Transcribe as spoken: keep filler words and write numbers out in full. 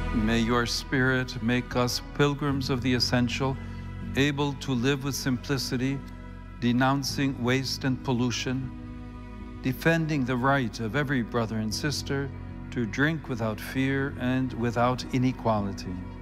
May your Spirit make us pilgrims of the essential, able to live with simplicity, denouncing waste and pollution, defending the right of every brother and sister to drink without fear and without inequality.